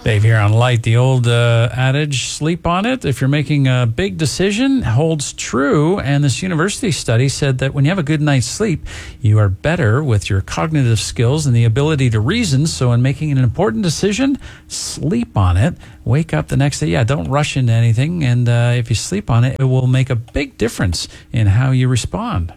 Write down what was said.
Dave here on Light. The old adage, sleep on it if you're making a big decision, holds true. And this university study said that when you have a good night's sleep, you are better with your cognitive skills and the ability to reason. So in making an important decision, sleep on it. Wake up the next day. Yeah, don't rush into anything. And if you sleep on it, it will make a big difference in how you respond.